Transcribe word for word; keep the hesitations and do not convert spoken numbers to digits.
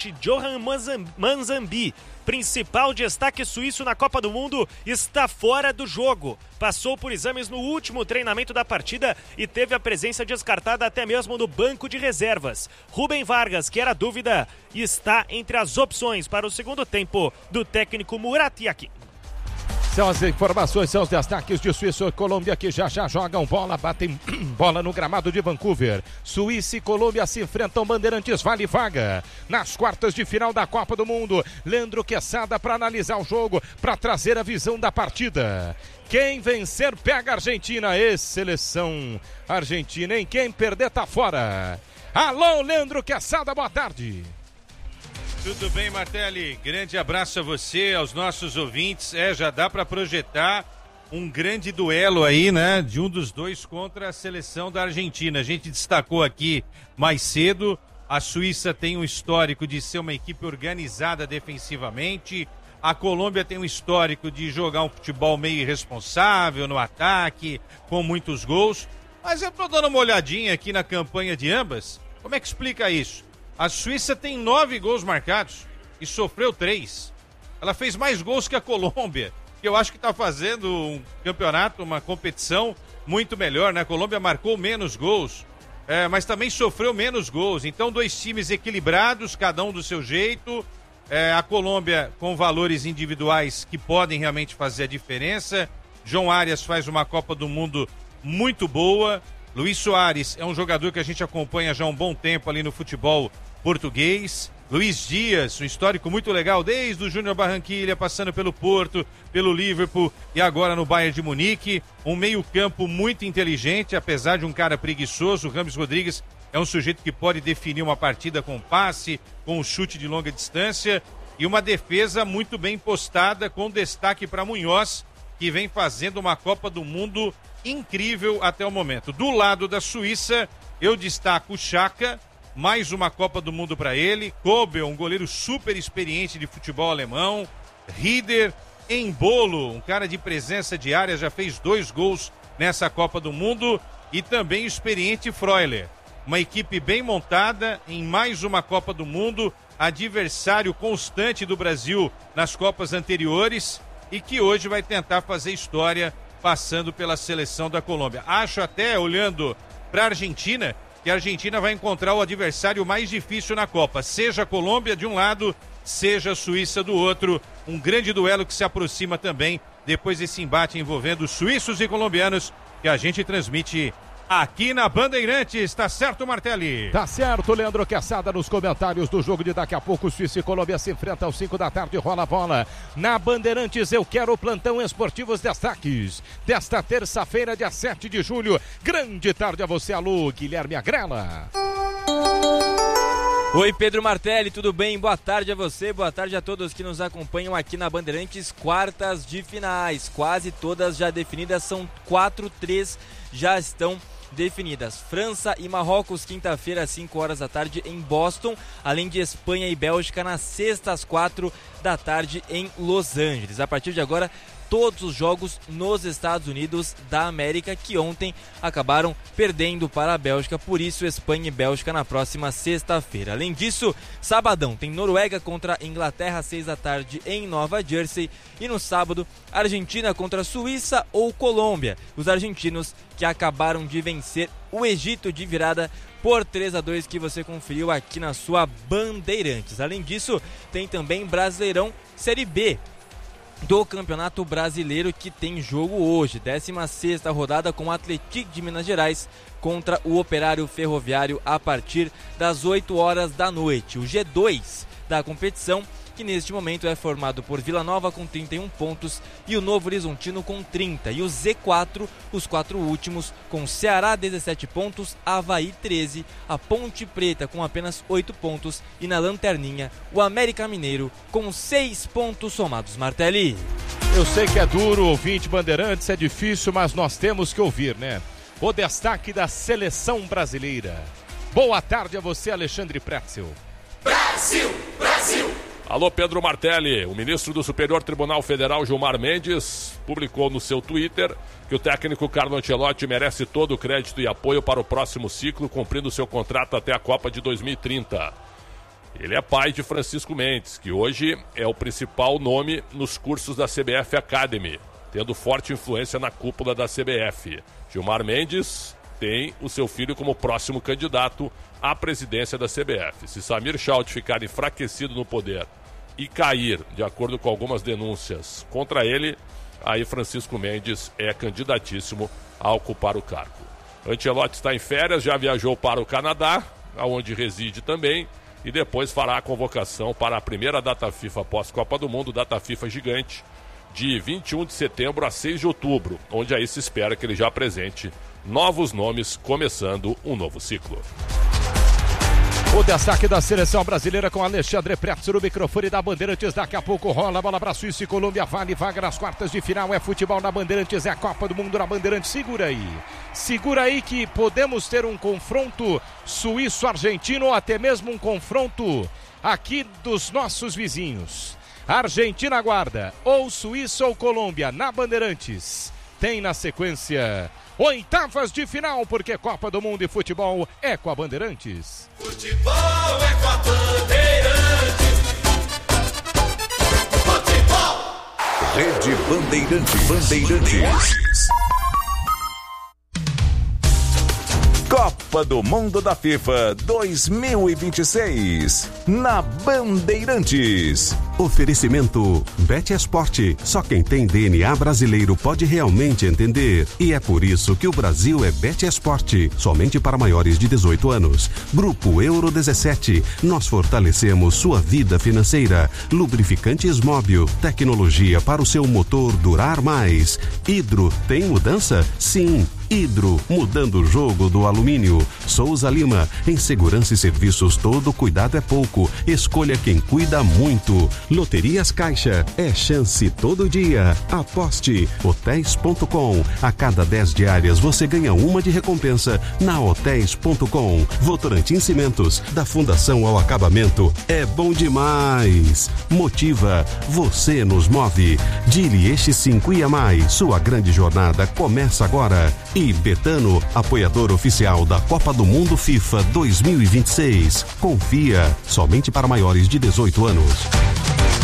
atacante Johan Manzambi, principal destaque suíço na Copa do Mundo, está fora do jogo. Passou por exames no último treinamento da partida e teve a presença descartada até mesmo no banco de reservas. Rubem Vargas, que era dúvida, está entre as opções para o segundo tempo do técnico Murat Yakin. São as informações, são os destaques de Suíça e Colômbia que já já jogam bola, batem bola no gramado de Vancouver. Suíça e Colômbia se enfrentam, Bandeirantes vale vaga nas quartas de final da Copa do Mundo. Leandro Quesada para analisar o jogo, para trazer a visão da partida. Quem vencer pega a Argentina, ex-seleção argentina, hein? Quem perder tá fora. Alô, Leandro Quesada, boa tarde. Tudo bem, Martelli? Grande abraço a você, aos nossos ouvintes. É, já dá para projetar um grande duelo aí, né? De um dos dois contra a seleção da Argentina. A gente destacou aqui mais cedo, a Suíça tem um histórico de ser uma equipe organizada defensivamente. A Colômbia tem um histórico de jogar um futebol meio irresponsável no ataque, com muitos gols. Mas eu tô dando uma olhadinha aqui na campanha de ambas. Como é que explica isso? A Suíça tem nove gols marcados e sofreu três. Ela fez mais gols que a Colômbia, que eu acho que está fazendo um campeonato, uma competição muito melhor, né? A Colômbia marcou menos gols, é, mas também sofreu menos gols. Então, dois times equilibrados, cada um do seu jeito. É, a Colômbia com valores individuais que podem realmente fazer a diferença. João Arias faz uma Copa do Mundo muito boa. Luiz Soares é um jogador que a gente acompanha já há um bom tempo ali no futebol português. Luiz Dias, um histórico muito legal desde o Júnior Barranquilla, passando pelo Porto, pelo Liverpool e agora no Bayern de Munique. Um meio-campo muito inteligente, apesar de um cara preguiçoso. O Rames Rodrigues é um sujeito que pode definir uma partida com passe, com um chute de longa distância. E uma defesa muito bem postada, com destaque para Munhoz, que vem fazendo uma Copa do Mundo incrível até o momento. Do lado da Suíça, eu destaco o Xhaka, mais uma Copa do Mundo para ele. Kobel, um goleiro super experiente de futebol alemão. Rieder, Embolo, um cara de presença de área, já fez dois gols nessa Copa do Mundo. E também o experiente Freuler. Uma equipe bem montada em mais uma Copa do Mundo, adversário constante do Brasil nas Copas anteriores e que hoje vai tentar fazer história passando pela seleção da Colômbia. Acho até, olhando para a Argentina, que a Argentina vai encontrar o adversário mais difícil na Copa, seja a Colômbia de um lado, seja a Suíça do outro. Um grande duelo que se aproxima também depois desse embate envolvendo suíços e colombianos que a gente transmite aqui na Bandeirantes. Tá certo, Martelli? Tá certo, Leandro Quesada nos comentários do jogo de daqui a pouco. Suíça e Colômbia se enfrentam às cinco da tarde, rola a bola. Na Bandeirantes eu quero o plantão Esportivos Destaques desta terça-feira, dia sete de julho. Grande tarde a você, alô, Guilherme Agrela. Oi, Pedro Martelli, tudo bem? Boa tarde a você, boa tarde a todos que nos acompanham aqui na Bandeirantes. Quartas de finais, quase todas já definidas, são quatro, três já estão definidas. França e Marrocos, quinta-feira, às cinco horas da tarde, em Boston, além de Espanha e Bélgica, na sexta, às quatro da tarde, em Los Angeles. A partir de agora, todos os jogos nos Estados Unidos da América, que ontem acabaram perdendo para a Bélgica, por isso Espanha e Bélgica na próxima sexta-feira. Além disso, sabadão tem Noruega contra Inglaterra, às seis da tarde em Nova Jersey, e no sábado, Argentina contra Suíça ou Colômbia. Os argentinos que acabaram de vencer o Egito de virada por três a dois, que você conferiu aqui na sua Bandeirantes. Além disso, tem também Brasileirão Série B do Campeonato Brasileiro, que tem jogo hoje, décima sexta rodada, com o Atlético de Minas Gerais contra o Operário Ferroviário a partir das oito horas da noite. O G dois da competição, que neste momento é formado por Vila Nova com trinta e um pontos e o Novo Horizontino com trinta. E o Z quatro, os quatro últimos, com Ceará dezessete pontos, Avaí treze, a Ponte Preta com apenas oito pontos e na lanterninha o América Mineiro com seis pontos somados. Martelli. Eu sei que é duro, ouvinte Bandeirantes, é difícil, mas nós temos que ouvir, né? O destaque da seleção brasileira. Boa tarde a você, Alexandre Pretzel. Brasil, Brasil! Alô, Pedro Martelli. O ministro do Superior Tribunal Federal, Gilmar Mendes, publicou no seu Twitter que o técnico Carlo Ancelotti merece todo o crédito e apoio para o próximo ciclo, cumprindo seu contrato até a Copa de dois mil e trinta. Ele é pai de Francisco Mendes, que hoje é o principal nome nos cursos da C B F Academy, tendo forte influência na cúpula da C B F. Gilmar Mendes tem o seu filho como próximo candidato à presidência da C B F. Se Samir Schaut ficar enfraquecido no poder e cair, de acordo com algumas denúncias contra ele, aí Francisco Mendes é candidatíssimo a ocupar o cargo. Ancelotti está em férias, já viajou para o Canadá, onde reside também, e depois fará a convocação para a primeira data FIFA pós-Copa do Mundo, data FIFA gigante, de vinte e um de setembro a seis de outubro, onde aí se espera que ele já apresente novos nomes, começando um novo ciclo. O destaque da seleção brasileira com Alexandre Pretzel no microfone da Bandeirantes. Daqui a pouco rola a bola para Suíça e Colômbia. Vale vaga nas quartas de final. É futebol na Bandeirantes, é a Copa do Mundo na Bandeirantes. Segura aí. Segura aí que podemos ter um confronto suíço-argentino ou até mesmo um confronto aqui dos nossos vizinhos. Argentina aguarda ou Suíça ou Colômbia na Bandeirantes. Tem na sequência oitavas de final, porque Copa do Mundo e futebol é com a Bandeirantes. Futebol é com a Bandeirantes. Futebol. Rede Bandeirantes. Bandeirantes. Copa do Mundo da FIFA dois mil e vinte e seis na Bandeirantes. Oferecimento Bet Esporte. Só quem tem D N A brasileiro pode realmente entender. E é por isso que o Brasil é Bet Esporte. Somente para maiores de dezoito anos. Grupo Euro dezessete. Nós fortalecemos sua vida financeira. Lubrificantes Móbil. Tecnologia para o seu motor durar mais. Hidro tem mudança? Sim. Hidro, mudando o jogo do alumínio. Souza Lima, em segurança e serviços todo cuidado é pouco. Escolha quem cuida muito. Loterias Caixa, é chance todo dia. Aposte. hotéis ponto com. A cada dez diárias você ganha uma de recompensa na hotéis ponto com. Votorantim Cimentos, da Fundação ao Acabamento. É bom demais. Motiva, você nos move. Dili Eixo cinco I A Mais, sua grande jornada começa agora. E Betano, apoiador oficial da Copa do Mundo FIFA dois mil e vinte e seis. Confia, somente para maiores de dezoito anos.